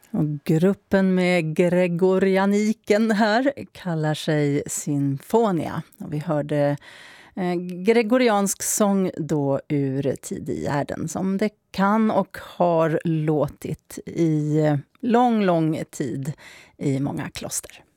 Och gruppen med gregorianiken här kallar sig Sinfonia. Och vi hörde gregoriansk sång då ur Tidigärden som det kan och har låtit i lång tid i många kloster.